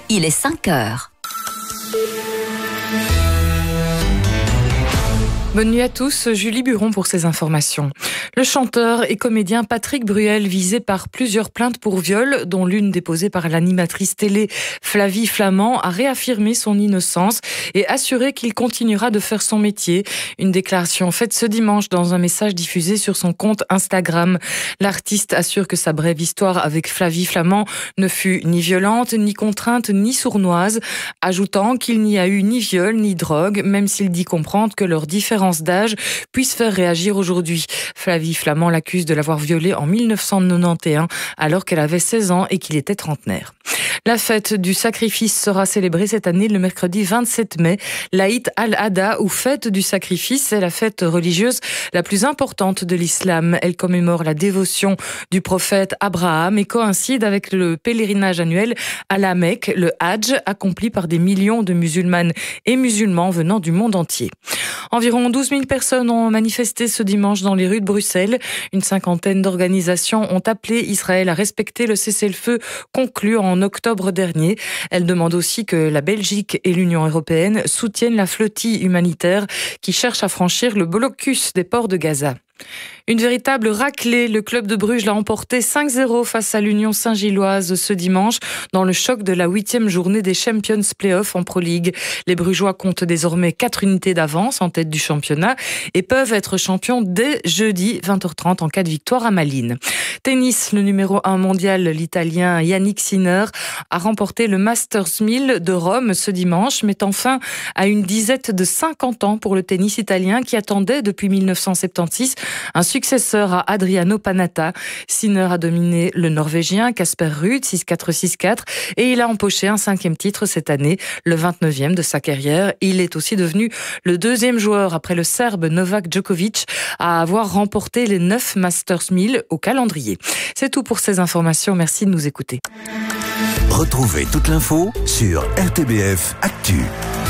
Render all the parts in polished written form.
il est 5 heures. Bonne nuit à tous, Julie Buron pour ces informations. Le chanteur et comédien Patrick Bruel, visé par plusieurs plaintes pour viol, dont l'une déposée par l'animatrice télé Flavie Flament, a réaffirmé son innocence et assuré qu'il continuera de faire son métier. Une déclaration faite ce dimanche dans un message diffusé sur son compte Instagram. L'artiste assure que sa brève histoire avec Flavie Flament ne fut ni violente, ni contrainte, ni sournoise, ajoutant qu'il n'y a eu ni viol, ni drogue, même s'il dit comprendre que leurs différences d'âge puissent faire réagir aujourd'hui. Flavie Flament l'accuse de l'avoir violée en 1991 alors qu'elle avait 16 ans et qu'il était trentenaire. La fête du sacrifice sera célébrée cette année le mercredi 27 mai. L'Aïd al-Adha ou fête du sacrifice est la fête religieuse la plus importante de l'islam. Elle commémore la dévotion du prophète Abraham et coïncide avec le pèlerinage annuel à la Mecque, le Hajj, accompli par des millions de musulmanes et musulmans venant du monde entier. Environ 12 000 personnes ont manifesté ce dimanche dans les rues de Bruxelles. Une cinquantaine d'organisations ont appelé Israël à respecter le cessez-le-feu conclu en octobre dernier. Elles demandent aussi que la Belgique et l'Union européenne soutiennent la flottille humanitaire qui cherche à franchir le blocus des ports de Gaza. Une véritable raclée, le club de Bruges l'a emporté 5-0 face à l'Union Saint-Gilloise ce dimanche dans le choc de la 8e journée des Champions Playoffs en Pro League. Les Brugeois comptent désormais 4 unités d'avance en tête du championnat et peuvent être champions dès jeudi 20h30 en cas de victoire à Malines. Tennis, le numéro 1 mondial, l'Italien Yannick Sinner, a remporté le Masters 1000 de Rome ce dimanche, mettant fin à une disette de 50 ans pour le tennis italien qui attendait depuis 1976 un successeur à Adriano Panatta. Sinner a dominé le Norvégien Casper Ruud 6-4, 6-4 et il a empoché un 5e titre cette année, le 29e de sa carrière. Il est aussi devenu le 2e joueur après le Serbe Novak Djokovic à avoir remporté les 9 Masters 1000 au calendrier. C'est tout pour ces informations. Merci de nous écouter. Retrouvez toute l'info sur RTBF Actu.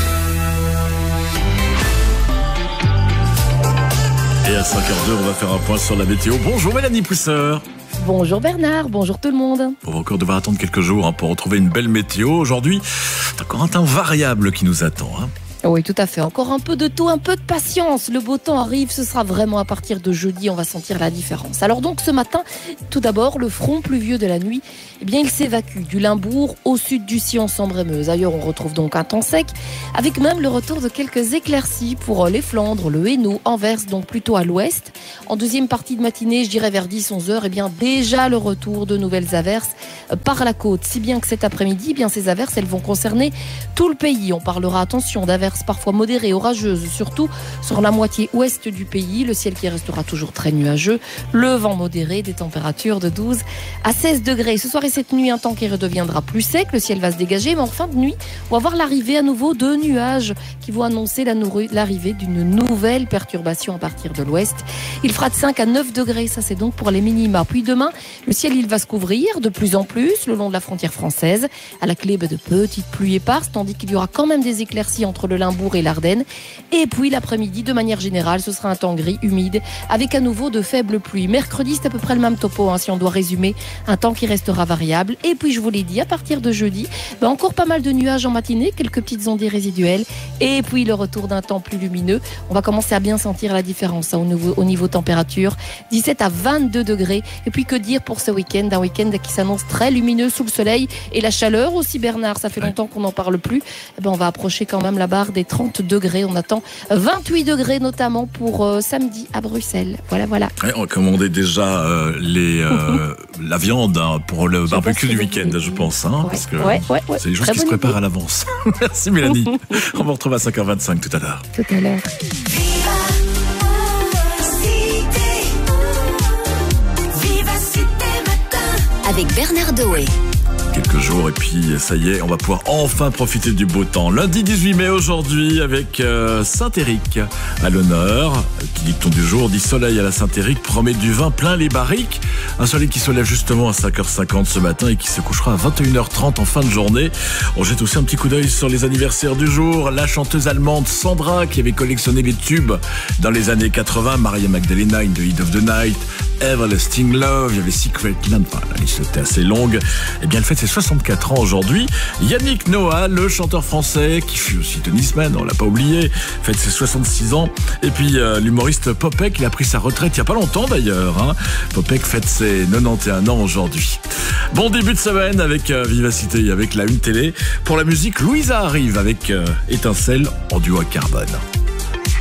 Et à 5h02, on va faire un point sur la météo. Bonjour Mélanie Pousseur. Bonjour Bernard, bonjour tout le monde. On va encore devoir attendre quelques jours pour retrouver une belle météo. Aujourd'hui, c'est encore un temps variable qui nous attend. Oui, tout à fait. Encore un peu de tout, un peu de patience. Le beau temps arrive, ce sera vraiment à partir de jeudi, on va sentir la différence. Alors donc ce matin, tout d'abord, le front pluvieux de la nuit, il s'évacue du Limbourg au sud du Sion, Sambre-et-Meuse. Ailleurs, on retrouve donc un temps sec, avec même le retour de quelques éclaircies pour les Flandres, le Hainaut, Anvers, donc plutôt à l'ouest. En deuxième partie de matinée, je dirais vers 10-11 heures, déjà le retour de nouvelles averses par la côte. Si bien que cet après-midi, ces averses, elles vont concerner tout le pays. On parlera, attention, d'averses parfois modérées, orageuses, surtout sur la moitié ouest du pays. Le ciel qui restera toujours très nuageux, le vent modéré, des températures de 12 à 16 degrés. Ce soir et cette nuit, un temps qui redeviendra plus sec, le ciel va se dégager, mais en fin de nuit, on va voir l'arrivée à nouveau de nuages qui vont annoncer l'arrivée d'une nouvelle perturbation à partir de l'ouest. Il fera de 5 à 9 degrés, ça c'est donc pour les minima. Puis demain, le ciel il va se couvrir de plus en plus le long de la frontière française, à la clé de petites pluies éparses, tandis qu'il y aura quand même des éclaircies entre le Limbourg et l'Ardenne. Et puis l'après-midi, de manière générale, ce sera un temps gris, humide, avec à nouveau de faibles pluies. Mercredi, c'est à peu près le même topo, si on doit résumer, un temps qui restera variable. Et puis je vous l'ai dit, à partir de jeudi, encore pas mal de nuages en matinée, quelques petites ondées résiduelles, et puis le retour d'un temps plus lumineux. On va commencer à bien sentir la différence au niveau température, 17 à 22 degrés. Et puis que dire pour ce week-end, un week-end qui s'annonce très lumineux sous le soleil, et la chaleur aussi, Bernard, ça fait longtemps qu'on n'en parle plus. On va approcher quand même la barre des 30 degrés. On attend 28 degrés notamment pour samedi à Bruxelles. Voilà. Ouais, on va commander déjà la viande pour le barbecue du week-end, je pense. Parce que c'est des choses qui se préparent à l'avance. Merci Mélanie. On vous retrouve à 5h25 tout à l'heure. Tout à l'heure. Avec Bernard Doé. Quelques jours et puis ça y est, on va pouvoir enfin profiter du beau temps. Lundi 18 mai aujourd'hui avec Saint-Éric à l'honneur. Qui dicton du jour dit soleil à la Saint-Éric, promet du vin plein les barriques. Un soleil qui se lève justement à 5h50 ce matin et qui se couchera à 21h30 en fin de journée. On jette aussi un petit coup d'œil sur les anniversaires du jour. La chanteuse allemande Sandra qui avait collectionné les tubes dans les années 80. Maria Magdalena in the Heat of the Night, Everlasting Love, il y avait Secret Land. Enfin, la liste était assez longue. Eh bien, elle fête ses 64 ans aujourd'hui. Yannick Noah, le chanteur français, qui fut aussi tennisman, on l'a pas oublié, fête ses 66 ans. Et puis l'humoriste Popek, il a pris sa retraite il y a pas longtemps d'ailleurs. Hein. Popek fête ses 91 ans aujourd'hui. Bon début de semaine avec Vivacité et avec la Une Télé. Pour la musique, Louisa arrive avec Étincelle en duo à Carbone.